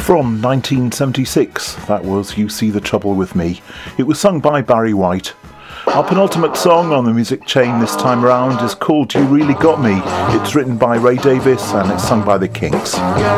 From 1976, that was You See the Trouble With Me. It was sung by Barry White. Our penultimate song on the music chain this time around is called You Really Got Me. It's written by Ray Davies and it's sung by the Kinks.